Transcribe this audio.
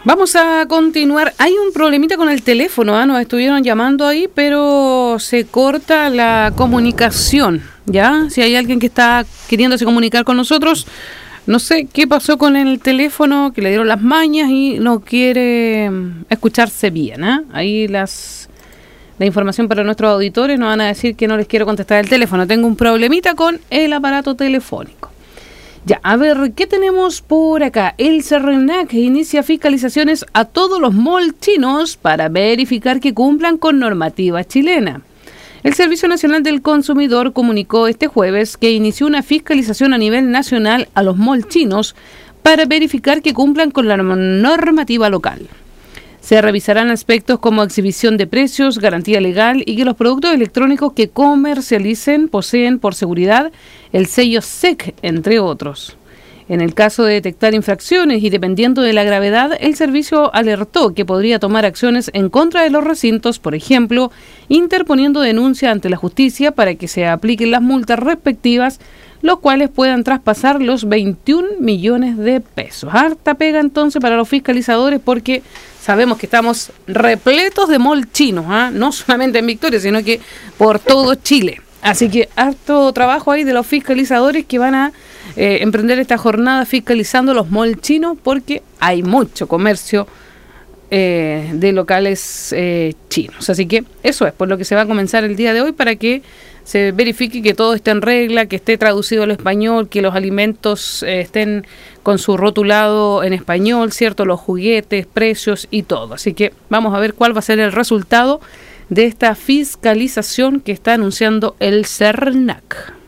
Vamos a continuar. Hay un problemita con el teléfono, ¿eh? Nos estuvieron llamando ahí, pero se corta la comunicación, ¿ya? Si hay alguien que está queriéndose comunicar con nosotros, no sé qué pasó con el teléfono, que le dieron las mañas y no quiere escucharse bien, ¿eh? Ahí la información para nuestros auditores nos van a decir que no les quiero contestar el teléfono. Tengo un problemita con el aparato telefónico. Ya, a ver, ¿qué tenemos por acá? El CERNAC inicia fiscalizaciones a todos los malls chinos para verificar que cumplan con normativa chilena. El Servicio Nacional del Consumidor comunicó este jueves que inició una fiscalización a nivel nacional a los malls chinos para verificar que cumplan con la normativa local. Se revisarán aspectos como exhibición de precios, garantía legal y que los productos electrónicos que comercialicen poseen por seguridad el sello SEC, entre otros. En el caso de detectar infracciones y dependiendo de la gravedad, el servicio alertó que podría tomar acciones en contra de los recintos, por ejemplo, interponiendo denuncia ante la justicia para que se apliquen las multas respectivas, los cuales puedan traspasar los 21 millones de pesos. Harta pega entonces para los fiscalizadores porque sabemos que estamos repletos de mall chinos, ¿eh? No solamente en Victoria, sino que por todo Chile. Así que harto trabajo ahí de los fiscalizadores que van a emprender esta jornada fiscalizando los mall chinos porque hay mucho comercio de locales chinos. Así que eso es por lo que se va a comenzar el día de hoy para que se verifique que todo esté en regla, que esté traducido al español, que los alimentos estén con su rotulado en español, ¿cierto? Los juguetes, precios y todo. Así que vamos a ver cuál va a ser el resultado de esta fiscalización que está anunciando el CERNAC.